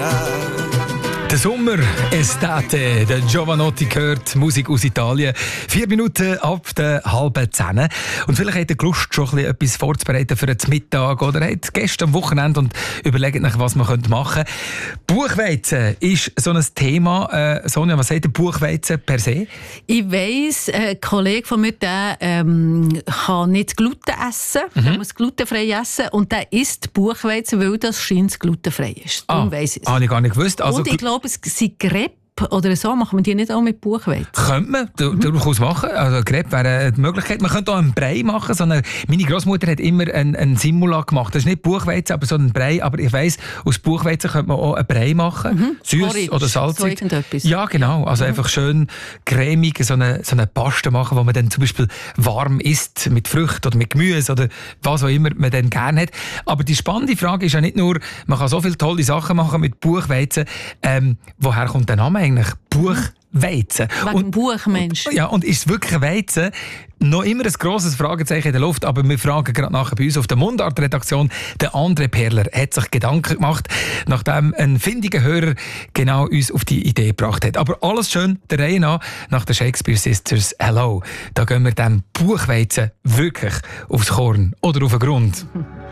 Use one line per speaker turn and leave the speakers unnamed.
Der Sommer, Estate, der Giovanotti gehört, Musik aus Italien. 4 Minuten ab der 9:30. Und vielleicht hat ihr Lust, schon etwas vorzubereiten für den Mittag oder habt Gäste am Wochenende und überlegt euch, was man machen könnte. Buchweizen ist so ein Thema. Sonja, was sagt der Buchweizen per se?
Ich weiss, ein Kollege von mir, der kann nicht Gluten essen. Der muss glutenfrei essen. Und der isst Buchweizen, weil das scheint glutenfrei ist. Darum weiss ich es.
Habe ich gar nicht gewusst. Also,
und ich glaube, es sind Crepe oder so, machen wir die nicht auch mit Buchweizen?
Könnte man durchaus machen. Also Crepe wäre eine Möglichkeit. Man könnte auch einen Brei machen. Meine Großmutter hat immer einen Simula gemacht. Das ist nicht Buchweizen, aber so ein Brei. Aber ich weiss, aus Buchweizen könnte man auch einen Brei machen. Süß oder salzig.
So
ja, genau. Also einfach schön cremig, so eine Paste machen, wo man dann zum Beispiel warm isst, mit Früchten oder mit Gemüse oder was auch immer man dann gerne hat. Aber die spannende Frage ist ja nicht nur, man kann so viele tolle Sachen machen mit Buchweizen. Woher kommt der Name eigentlich? Buchweizen.
Wegen Buch, Mensch.
Ja, und ist es wirklich ein Weizen? Noch immer ein grosses Fragezeichen in der Luft, aber wir fragen gerade nachher bei uns auf der Mundart-Redaktion. Der André Perler hat sich Gedanken gemacht, nachdem ein findiger Hörer genau uns auf die Idee gebracht hat. Aber alles schön der Reihe nach den Shakespeare Sisters Hello. Da gehen wir dem Buchweizen wirklich aufs Korn oder auf den Grund.